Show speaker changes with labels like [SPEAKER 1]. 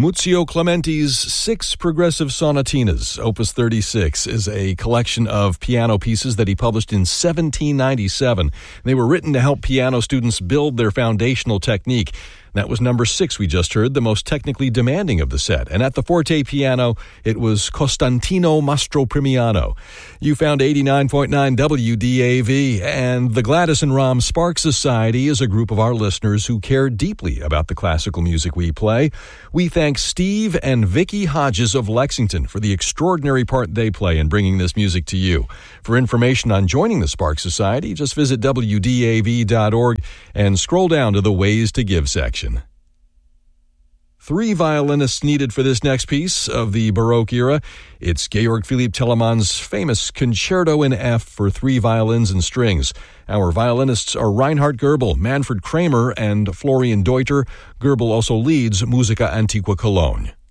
[SPEAKER 1] Muzio Clementi's Six Progressive Sonatinas, Opus 36, is a collection of piano pieces that he published in 1797. They were written to help piano students build their foundational technique. That was number 6 we just heard, the most technically demanding of the set. And at the forte piano, it was Costantino Mastroprimiano. You found 89.9 WDAV, and the Gladys and Ram Sparks Society is a group of our listeners who care deeply about the classical music we play. We thank Steve and Vicki Hodges of Lexington for the extraordinary part they play in bringing this music to you. For information on joining the Sparks Society, just visit WDAV.org and scroll down to the Ways to Give section. 3 violinists needed for this next piece of the Baroque era. It's Georg Philipp Telemann's famous Concerto in F for 3 violins and strings. Our violinists are Reinhard Goebel, Manfred Kramer, and Florian Deuter. Goebel also leads Musica Antiqua Cologne.